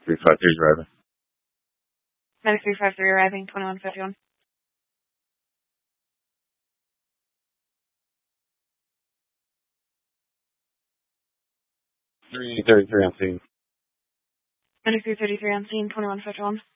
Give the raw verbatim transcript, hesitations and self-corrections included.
three five three is arriving. Medic three five three arriving, twenty-one fifty-one. three thirty-three on scene. Medic three thirty-three on scene, twenty-one fifty-one.